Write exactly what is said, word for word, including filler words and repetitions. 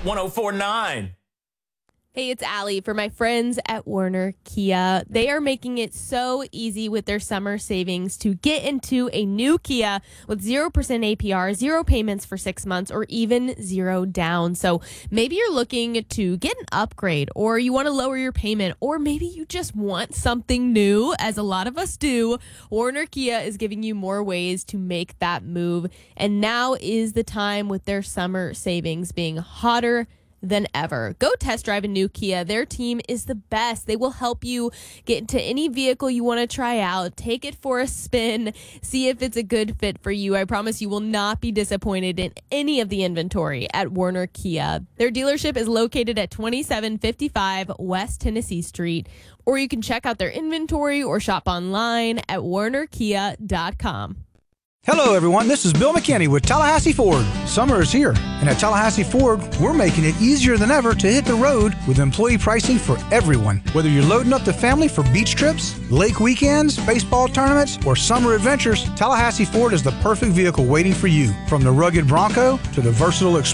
one oh four point nine. Hey, it's Allie for my friends at Werner Kia. They are making it so easy with their summer savings to get into a new Kia with zero percent A P R, zero payments for six months, or even zero down. So maybe you're looking to get an upgrade, or you want to lower your payment, or maybe you just want something new, as a lot of us do. Werner Kia is giving you more ways to make that move. And now is the time with their summer savings being hotter than ever. Go test drive a new Kia. Their team is the best. They will help you get into any vehicle you want to try out, take it for a spin, see if it's a good fit for you. I promise you will not be disappointed in any of the inventory at Werner Kia. Their dealership is located at twenty-seven fifty-five West Tennessee Street, or you can check out their inventory or shop online at werner kia dot com. Hello, everyone. This is Bill McKinney with Tallahassee Ford. Summer is here, and at Tallahassee Ford, we're making it easier than ever to hit the road with employee pricing for everyone. Whether you're loading up the family for beach trips, lake weekends, baseball tournaments, or summer adventures, Tallahassee Ford is the perfect vehicle waiting for you. From the rugged Bronco to the versatile Explorer